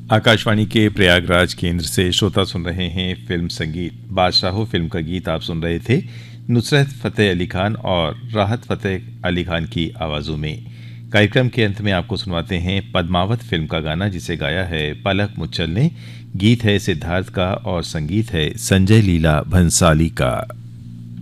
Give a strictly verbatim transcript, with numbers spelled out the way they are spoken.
आकाशवाणी के प्रयागराज केंद्र से श्रोता सुन रहे हैं फिल्म संगीत। बादशाहो फिल्म का गीत आप सुन रहे थे नुसरत फ़तेह अली खान और राहत फ़तेह अली खान की आवाज़ों में। कार्यक्रम के अंत में आपको सुनवाते हैं पद्मावत फिल्म का गाना, जिसे गाया है पलक मुच्छल ने। गीत है सिद्धार्थ का और संगीत है संजय लीला भंसाली का।